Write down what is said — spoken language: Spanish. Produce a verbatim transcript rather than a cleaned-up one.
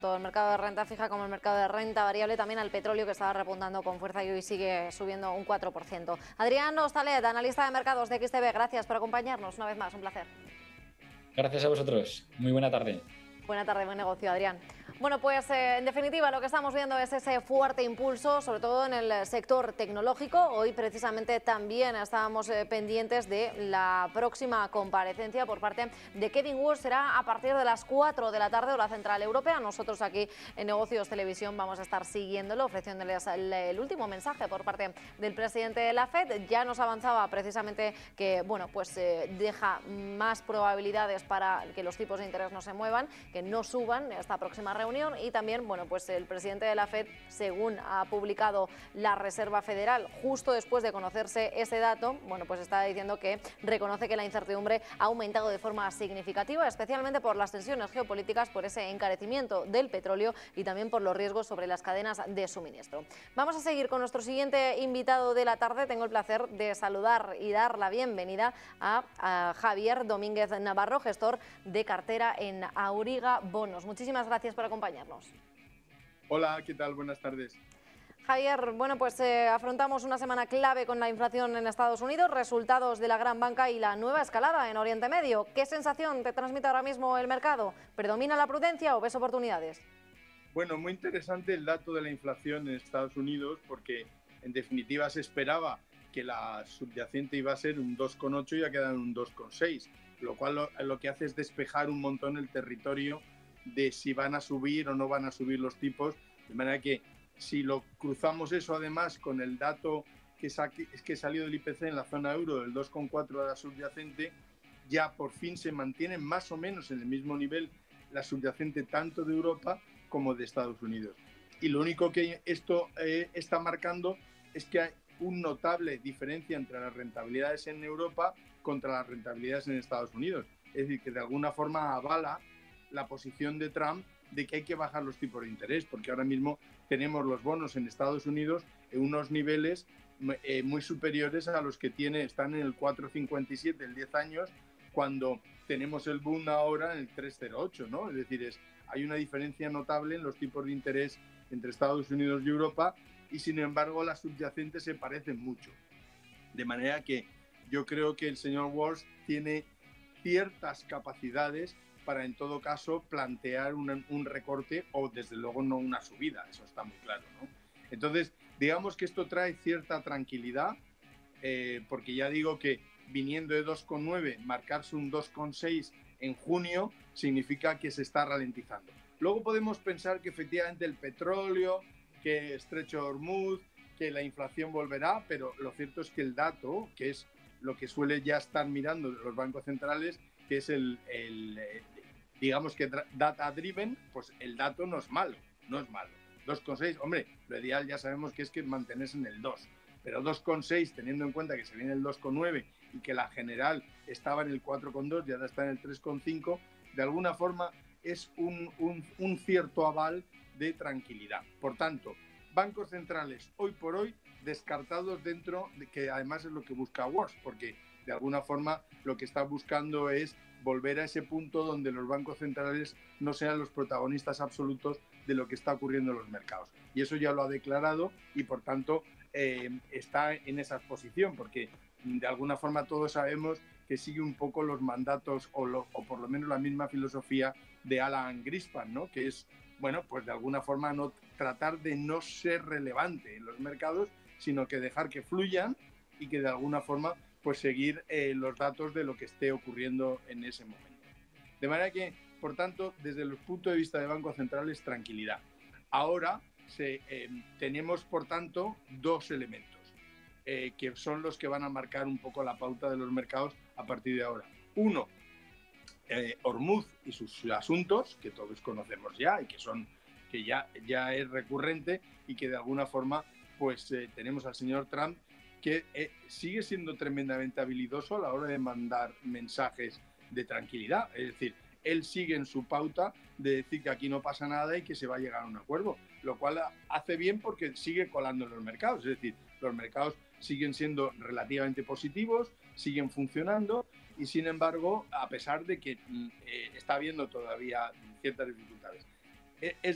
Todo el mercado de renta fija como el mercado de renta variable, también al petróleo, que estaba repuntando con fuerza y hoy sigue subiendo un cuatro por ciento. Adrián Hostalet, analista de mercados de X T B, gracias por acompañarnos una vez más, un placer. Gracias a vosotros. Muy buena tarde. Buena tarde, buen negocio, Adrián. Bueno, pues eh, en definitiva lo que estamos viendo es ese fuerte impulso, sobre todo en el sector tecnológico. Hoy precisamente también estábamos eh, pendientes de la próxima comparecencia por parte de Kevin Wood. Será a partir de las cuatro de la tarde, hora central europea. Nosotros aquí en Negocios Televisión vamos a estar siguiéndolo, ofreciéndoles el, el último mensaje por parte del presidente de la Fed. Ya nos avanzaba precisamente que, bueno, pues eh, deja más probabilidades para que los tipos de interés no se muevan, que no suban esta próxima reunión. Y también, bueno, pues el presidente de la Fed, según ha publicado la Reserva Federal, justo después de conocerse ese dato, bueno, pues está diciendo que reconoce que la incertidumbre ha aumentado de forma significativa, especialmente por las tensiones geopolíticas, por ese encarecimiento del petróleo y también por los riesgos sobre las cadenas de suministro. Vamos a seguir con nuestro siguiente invitado de la tarde. Tengo el placer de saludar y dar la bienvenida a, a Javier Domínguez Navarro, gestor de cartera en Auriga Bonos. Muchísimas gracias por acompañarnos. Hola, ¿qué tal? Buenas tardes. Javier, bueno, pues eh, afrontamos una semana clave con la inflación en Estados Unidos, resultados de la gran banca y la nueva escalada en Oriente Medio. ¿Qué sensación te transmite ahora mismo el mercado? ¿Predomina la prudencia o ves oportunidades? Bueno, muy interesante el dato de la inflación en Estados Unidos porque en definitiva se esperaba que la subyacente iba a ser un dos coma ocho y ha quedado en un dos coma seis, lo cual lo, lo que hace es despejar un montón el territorio de si van a subir o no van a subir los tipos, de manera que si lo cruzamos eso además con el dato que, saque, que salió del I P C en la zona euro del dos coma cuatro de la subyacente, ya por fin se mantiene más o menos en el mismo nivel la subyacente tanto de Europa como de Estados Unidos. Y lo único que esto eh, está marcando es que hay una notable diferencia entre las rentabilidades en Europa contra las rentabilidades en Estados Unidos. Es decir, que de alguna forma avala la posición de Trump de que hay que bajar los tipos de interés, porque ahora mismo tenemos los bonos en Estados Unidos en unos niveles eh, muy superiores a los que tiene, están en el cuatro coma cincuenta y siete, el diez años, cuando tenemos el boom ahora en el tres coma cero ocho, ¿no? Es decir, es, hay una diferencia notable en los tipos de interés entre Estados Unidos y Europa y, sin embargo, las subyacentes se parecen mucho. De manera que yo creo que el señor Walsh tiene ciertas capacidades para, en todo caso, plantear un, un recorte o, desde luego, no una subida. Eso está muy claro, ¿no? Entonces, digamos que esto trae cierta tranquilidad, eh, porque ya digo que viniendo de dos coma nueve, marcarse un dos coma seis en junio significa que se está ralentizando. Luego podemos pensar que efectivamente el petróleo, que estrecho de Hormuz, que la inflación volverá, pero lo cierto es que el dato, que es lo que suele ya estar mirando los bancos centrales, que es el, el, el digamos que data driven, pues el dato no es malo, no es malo. dos coma seis, hombre, lo ideal ya sabemos que es que mantenerse en el dos, pero dos coma seis, teniendo en cuenta que se viene el dos coma nueve y que la general estaba en el cuatro coma dos y ahora está en el tres coma cinco, de alguna forma es un, un, un cierto aval de tranquilidad. Por tanto, bancos centrales hoy por hoy descartados dentro de que además es lo que busca Walsh, porque de alguna forma lo que está buscando es volver a ese punto donde los bancos centrales no sean los protagonistas absolutos de lo que está ocurriendo en los mercados. Y eso ya lo ha declarado y, por tanto, eh, está en esa posición, porque de alguna forma todos sabemos que sigue un poco los mandatos o, lo, o por lo menos la misma filosofía de Alan Greenspan, ¿no? Que es, bueno, pues de alguna forma no tratar de no ser relevante en los mercados, sino que dejar que fluyan y que de alguna forma pues seguir eh, los datos de lo que esté ocurriendo en ese momento. De manera que, por tanto, desde el punto de vista de bancos centrales, tranquilidad. Ahora se, eh, tenemos, por tanto, dos elementos eh, que son los que van a marcar un poco la pauta de los mercados a partir de ahora. Uno, eh, Hormuz y sus asuntos, que todos conocemos ya y que, son, que ya, ya es recurrente y que de alguna forma pues eh, tenemos al señor Trump que eh, sigue siendo tremendamente habilidoso a la hora de mandar mensajes de tranquilidad. Es decir, él sigue en su pauta de decir que aquí no pasa nada y que se va a llegar a un acuerdo, lo cual hace bien porque sigue colando en los mercados. Es decir, los mercados siguen siendo relativamente positivos, siguen funcionando y, sin embargo, a pesar de que eh, está habiendo todavía ciertas dificultades. Es